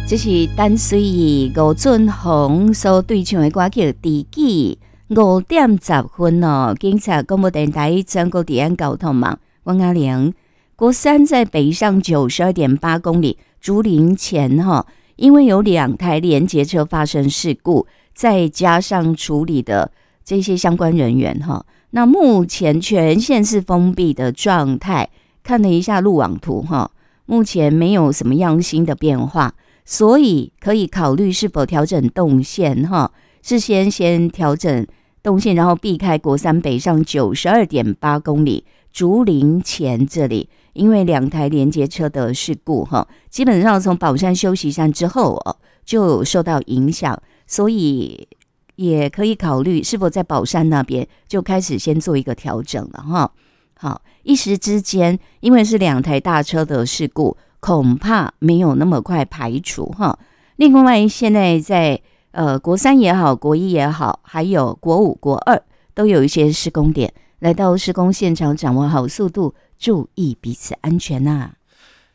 这是单随意吴俊宏所对唱的歌曲《知己》5:10哦。警察广播电台全国治安交通网，王阿玲。国三在北上92.8公里，竹林前因为有2台连结车发生事故，再加上处理的这些相关人员那目前全线是封闭的状态。看了一下路网图目前没有什么样新的变化。所以可以考虑是否调整动线事先调整动线，然后避开国三北上92.8公里竹林前这里，因为2台连接车的事故基本上从宝山休息站之后就受到影响，所以也可以考虑是否在宝山那边就开始先做一个调整了好，一时之间因为是2台大车的事故，恐怕没有那么快排除另外现在在国三也好，国一也好，还有国5、国2都有一些施工点，来到施工现场掌握好速度，注意彼此安全